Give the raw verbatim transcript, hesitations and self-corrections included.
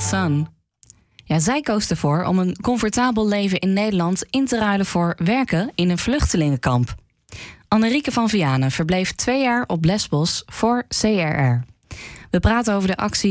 Sun. Ja, zij koos ervoor om een comfortabel leven in Nederland in te ruilen voor werken in een vluchtelingenkamp. Annerieke van Vianen verbleef twee jaar op Lesbos voor C R R. We praten over de actie